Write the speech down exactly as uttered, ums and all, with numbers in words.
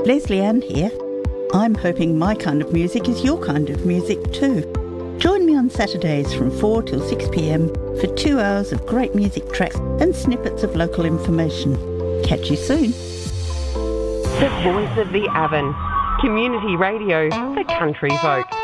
Leslie Ann here. I'm hoping my kind of music is your kind of music too. Join me on Saturdays from four till six p m for two hours of great music tracks and snippets of local information. Catch you soon. The Voice of the Avon. Community radio for country folk.